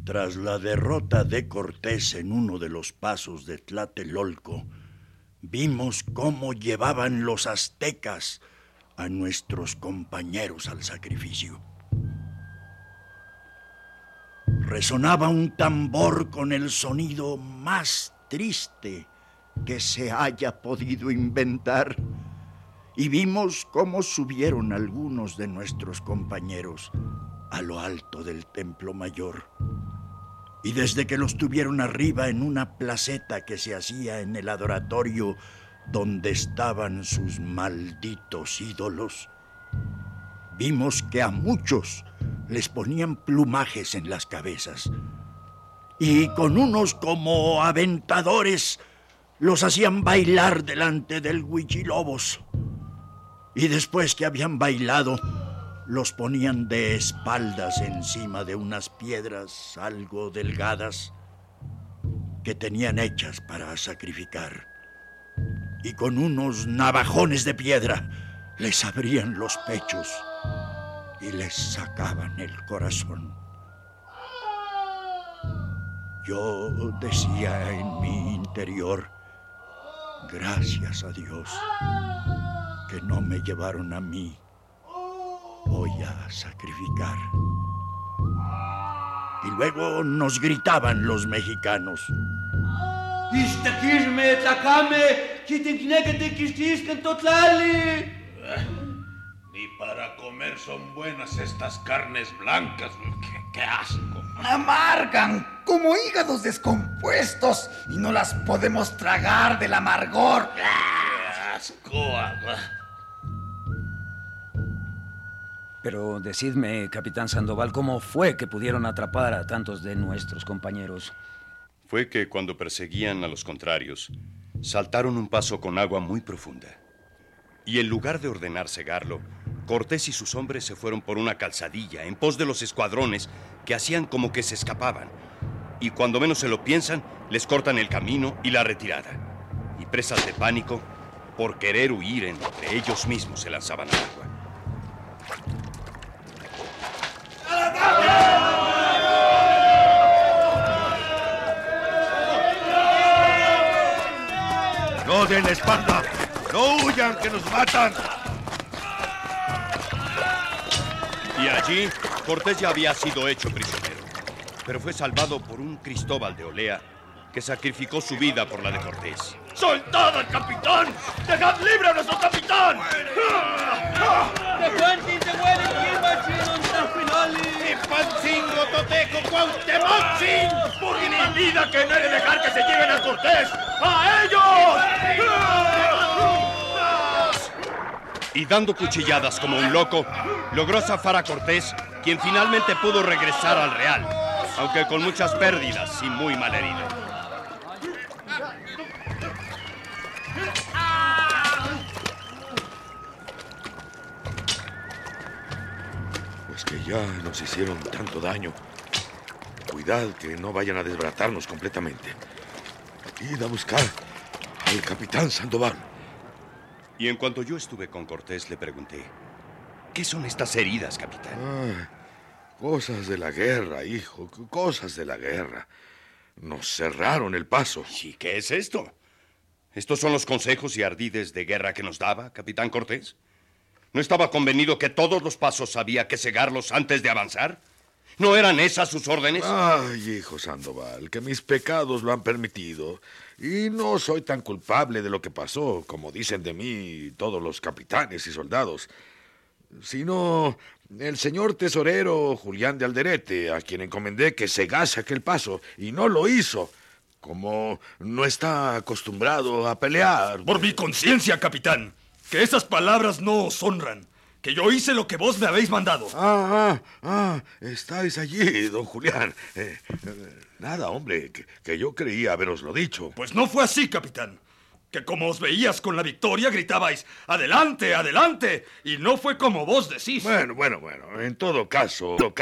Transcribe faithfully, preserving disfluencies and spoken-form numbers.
Tras la derrota de Cortés en uno de los pasos de Tlatelolco, vimos cómo llevaban los aztecas a nuestros compañeros al sacrificio. Resonaba un tambor con el sonido más triste que se haya podido inventar, y vimos cómo subieron algunos de nuestros compañeros a lo alto del templo mayor. Y desde que los tuvieron arriba en una placeta que se hacía en el adoratorio donde estaban sus malditos ídolos, vimos que a muchos les ponían plumajes en las cabezas y con unos como aventadores los hacían bailar delante del Huichilobos. Y después que habían bailado, los ponían de espaldas encima de unas piedras algo delgadas que tenían hechas para sacrificar. Y con unos navajones de piedra les abrían los pechos y les sacaban el corazón. Yo decía en mi interior, gracias a Dios que no me llevaron a mí. Voy a sacrificar. Y luego nos gritaban los mexicanos. Ixtaquisme, tlacame, quitinquinecate, quistisquen, totlali. Ni para comer son buenas estas carnes blancas. ¡Qué, qué asco! Amargan como hígados descompuestos y no las podemos tragar del amargor. ¡Qué asco! Pero decidme, capitán Sandoval, ¿cómo fue que pudieron atrapar a tantos de nuestros compañeros? Fue que cuando perseguían a los contrarios, saltaron un paso con agua muy profunda. Y en lugar de ordenar cegarlo, Cortés y sus hombres se fueron por una calzadilla en pos de los escuadrones que hacían como que se escapaban. Y cuando menos se lo piensan, les cortan el camino y la retirada. Y presas de pánico, por querer huir entre ellos mismos, se lanzaban al agua. ¡No den la espalda! ¡No huyan, que nos matan! Y allí, Cortés ya había sido hecho prisionero, pero fue salvado por un Cristóbal de Olea que sacrificó su vida por la de Cortés. ¡Soltad al capitán! ¡Dejad libre a nuestro capitán! ¡Pancingo, Toteco, Cuauhtemotzin! ¡Por mi vida que no he de dejar que se lleven a Cortés! ¡A ellos! Y dando cuchilladas como un loco, logró zafar a Cortés, quien finalmente pudo regresar al Real, aunque con muchas pérdidas y muy mal herido. Pues que ya nos hicieron tanto daño. Cuidad que no vayan a desbaratarnos completamente. Id a buscar al capitán Sandoval. Y en cuanto yo estuve con Cortés, le pregunté, ¿qué son estas heridas, capitán? Ah, cosas de la guerra, hijo, cosas de la guerra. Nos cerraron el paso. ¿Y qué es esto? ¿Estos son los consejos y ardides de guerra que nos daba, capitán Cortés? ¿No estaba convenido que todos los pasos había que cegarlos antes de avanzar? ¿No eran esas sus órdenes? Ay, hijo Sandoval, que mis pecados lo han permitido. Y no soy tan culpable de lo que pasó, como dicen de mí todos los capitanes y soldados, sino el señor tesorero Julián de Alderete, a quien encomendé que cegase aquel paso, y no lo hizo, como no está acostumbrado a pelear. Por mi conciencia, capitán, que esas palabras no os honran, que yo hice lo que vos me habéis mandado. Ah, ah, ah, estáis allí, don Julián. Eh, eh, nada, hombre, que, que yo creía haberoslo dicho. Pues no fue así, capitán. Que como os veías con la victoria, gritabais, ¡adelante, adelante! Y no fue como vos decís. Bueno, bueno, bueno, en todo caso...